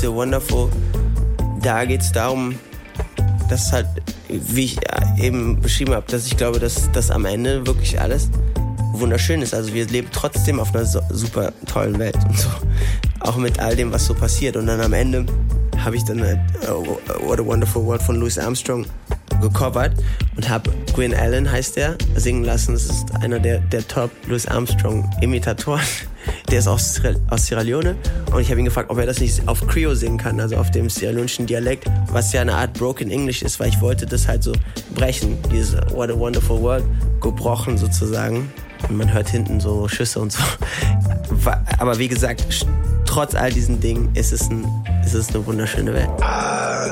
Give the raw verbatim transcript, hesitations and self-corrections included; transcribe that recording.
Still Wonderful, da geht es darum, dass halt, wie ich eben beschrieben habe, dass ich glaube, dass das am Ende wirklich alles wunderschön ist. Also wir leben trotzdem auf einer so, super tollen Welt und so. Auch mit all dem, was so passiert. Und dann am Ende habe ich dann halt uh, What a Wonderful World von Louis Armstrong gecovert und habe Gwyn Allen, heißt der, singen lassen. Das ist einer der, der Top Louis Armstrong-Imitatoren. Der ist aus, aus Sierra Leone. Und ich habe ihn gefragt, ob er das nicht auf Creole singen kann, also auf dem sierra-leonischen Dialekt, was ja eine Art Broken English ist, weil ich wollte das halt so brechen, dieses What a Wonderful World, gebrochen sozusagen. Und man hört hinten so Schüsse und so. Aber wie gesagt, trotz all diesen Dingen ist es, ein, ist es eine wunderschöne Welt.